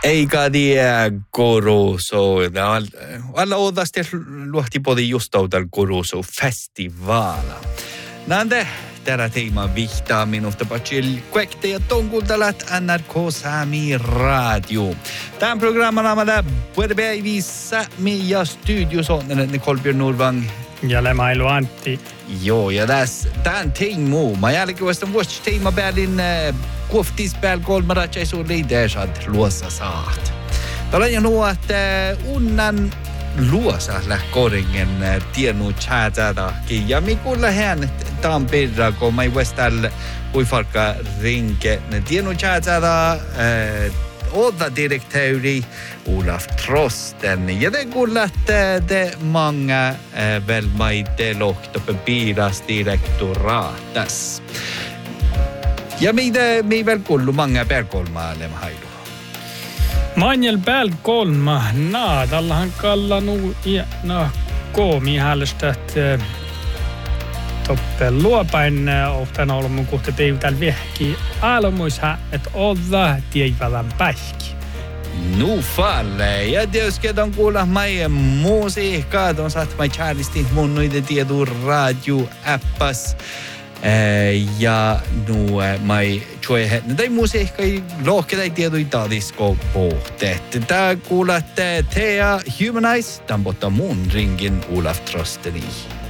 Eikä tiedä Kuruso. Alla odasti luohtipodi just outal Kuruso festivaala. Nande tällä teeman vihtaa minusta patsil kuekte ja tonkultalat NRK Sami Radio. Tämän programman amada puolpäivissä Mia Studiosonnenen Kolbjörn Norvang. Ja Lemailu Antti. Joo, ja tämän teemu. Mä jälkeen vasta vuosi teema päälin kuoftispääl kolmaratjai suun liidesat luossa saat. Tällä on nuo, että unnan luossa lähkoringen tiennu tjäätätäkin. Ja mikulla hän tämän perra, kun mä västäl uifarka rinke tiennu tjäätätä Odda direktöri Olaf Trosten. Ja det kuulla, että te många väl maite lohtopen piiras direktoraatas. Ja me väl kuullu många pärkolmaalle hailu. Manjel pärkolma naadallahan kallanu ja koomi hällestät toppen luopain oftan ollut mun kohta teivitän vehki alomuisha, että odda tieipävän pähki. Nu falle. Ja tietysti on kuulla meidän musiikkaa. On saat mai charlisti mun noiden tiedu radio-appas. Ja nu mai tjoe tai musiikkai lohkedai tiedui tadisko pohtet. Tää kuulat Thea Humanize. Tämän botta mun ringin Olaf Trosteni.